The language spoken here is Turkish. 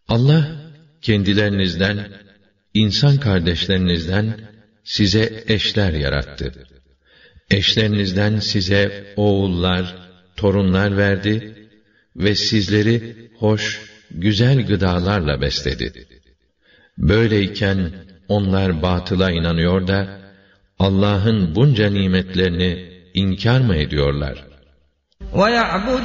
Allah kendilerinizden, insan kardeşlerinizden size eşler yarattı. Eşlerinizden size oğullar, torunlar verdi ve sizleri hoş, güzel gıdalarla besledi. Böyleyken onlar batıla inanıyor da Allah'ın bunca nimetlerini inkar mı ediyorlar?